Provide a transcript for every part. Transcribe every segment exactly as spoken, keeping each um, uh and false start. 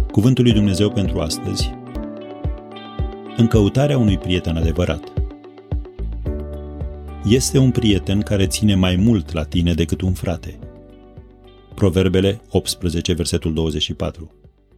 Cuvântul lui Dumnezeu pentru astăzi: în căutarea unui prieten adevărat. Este un prieten care ține mai mult la tine decât un frate. Proverbele optsprezece, versetul douăzeci și patru.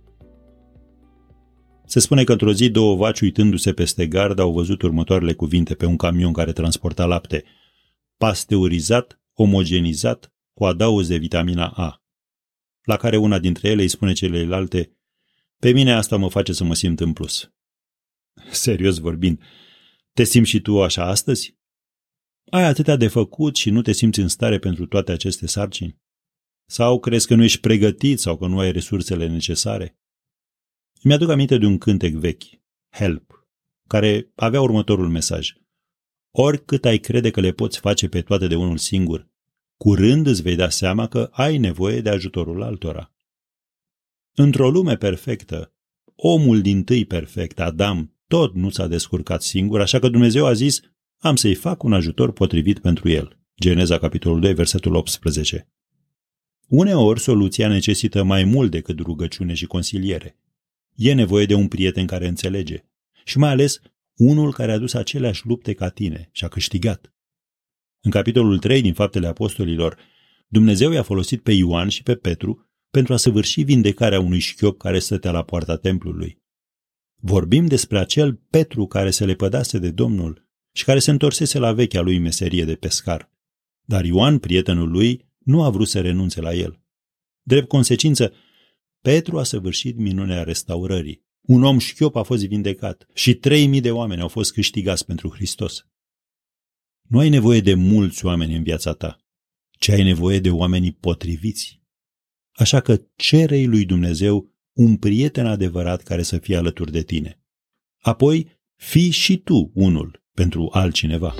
Se spune că într-o zi două vaci, uitându-se peste gard, au văzut următoarele cuvinte pe un camion care transporta lapte: pasteurizat, omogenizat, cu adaos de vitamina A. La care una dintre ele îi spune celelalte: pe mine asta mă face să mă simt în plus. Serios vorbind, te simți și tu așa astăzi? Ai atâtea de făcut și nu te simți în stare pentru toate aceste sarcini? Sau crezi că nu ești pregătit sau că nu ai resursele necesare? Îmi aduc aminte de un cântec vechi, Help, care avea următorul mesaj: oricât ai crede că le poți face pe toate de unul singur, curând îți vei da seama că ai nevoie de ajutorul altora. Într-o lume perfectă, omul dintâi perfect, Adam, tot nu s-a descurcat singur, așa că Dumnezeu a zis: am să-i fac un ajutor potrivit pentru el. Geneza, capitolul doi, versetul optsprezece. Uneori, soluția necesită mai mult decât rugăciune și consiliere. E nevoie de un prieten care înțelege și mai ales unul care a dus aceleași lupte ca tine și a câștigat. În capitolul trei din Faptele Apostolilor, Dumnezeu i-a folosit pe Ioan și pe Petru pentru a săvârși vindecarea unui șchiop care stătea la poarta templului. Vorbim despre acel Petru care se lepădase de Domnul și care se întorsese la vechea lui meserie de pescar. Dar Ioan, prietenul lui, nu a vrut să renunțe la el. Drept consecință, Petru a săvârșit minunea restaurării. Un om șchiop a fost vindecat și trei mii de oameni au fost câștigați pentru Hristos. Nu ai nevoie de mulți oameni în viața ta, ci ai nevoie de oamenii potriviți. Așa că cere-i lui Dumnezeu un prieten adevărat care să fie alături de tine. Apoi, fii și tu unul pentru altcineva.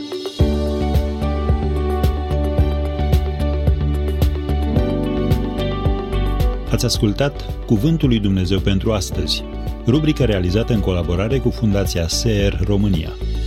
Ați ascultat Cuvântul lui Dumnezeu pentru astăzi, rubrică realizată în colaborare cu Fundația S E R România.